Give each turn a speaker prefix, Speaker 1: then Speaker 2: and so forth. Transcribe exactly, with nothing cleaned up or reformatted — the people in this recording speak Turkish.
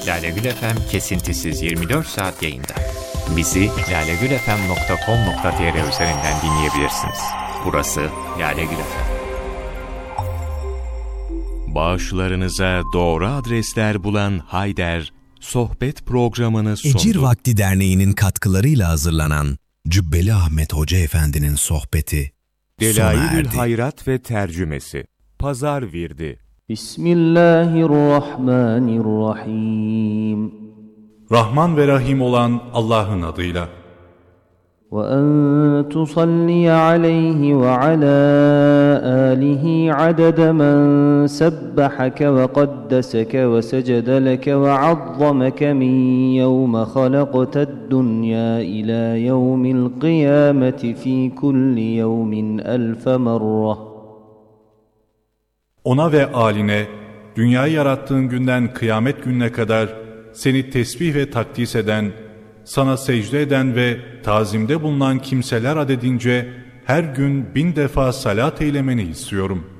Speaker 1: Lale Gül F M kesintisiz yirmi dört saat yayında. Bizi lalegülfm nokta com nokta tr üzerinden dinleyebilirsiniz. Burası Lale Gül F M. Bağışlarınıza doğru adresler bulan Hayder, sohbet programını sundu.
Speaker 2: Ecir Vakti Derneği'nin katkılarıyla hazırlanan Cübbeli Ahmet Hoca Efendi'nin sohbeti sona
Speaker 1: Delail-ül
Speaker 2: erdi.
Speaker 1: Hayrat ve tercümesi. Pazar virdi.
Speaker 3: Bismillahirrahmanirrahim.
Speaker 4: Rahman ve Rahim olan Allah'ın adıyla.
Speaker 3: وَاَنْ تُصَلِّيَ عَلَيْهِ وَعَلَى آلِهِ عَدَدَ مَنْ سَبَّحَكَ وَقَدَّسَكَ وَسَجَدَ لَكَ وَعَظَّمَكَ مِنْ يَوْمَ خَلَقْتَ الدُّنْيَا إِلَى يَوْمِ الْقِيَامَةِ فِي كُلِّ يَوْمٍ أَلْفَ مَرَّةٍ.
Speaker 4: Ona ve âline, dünyayı yarattığın günden kıyamet gününe kadar seni tesbih ve takdis eden, sana secde eden ve tazimde bulunan kimseler adedince her gün bin defa salat eylemeni istiyorum.